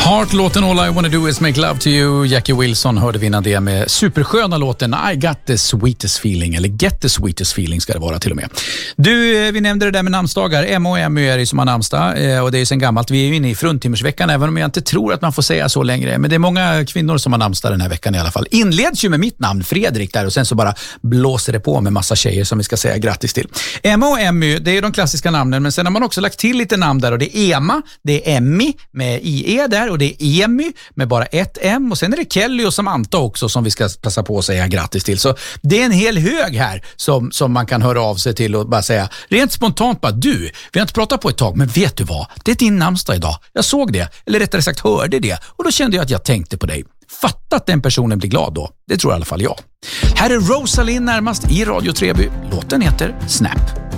Heart-låten All I Wanna Do Is Make Love To You. Jackie Wilson hörde vi innan det med supersköna låten I Got The Sweetest Feeling, eller Get The Sweetest Feeling ska det vara till och med. Du, vi nämnde det där med namnsdagar. Emma och Emmy är det som har namnsdag, och det är ju sen gammalt. Vi är ju inne i fruntimmersveckan, även om jag inte tror att man får säga så längre. Men det är många kvinnor som har namnsdag den här veckan i alla fall. Inleds ju med mitt namn, Fredrik, där, och sen så bara blåser det på med massa tjejer som vi ska säga grattis till. Emma och Emmy, det är de klassiska namnen, men sen har man också lagt till lite namn där, och det är Emma, det är Emmy med IE där, och det är Emmy med bara ett M, och sen är det Kelly och Samantha också som vi ska passa på att säga grattis till. Så det är en hel hög här som man kan höra av sig till och bara säga rent spontant bara, du, vi har inte pratat på ett tag, men vet du vad? Det är din namnsdag idag. Jag såg det, eller rättare sagt hörde det, och då kände jag att jag tänkte på dig. Fatta att den personen blir glad då. Det tror i alla fall jag. Här är Rosalind närmast i Radio Treby. Låten heter Snap.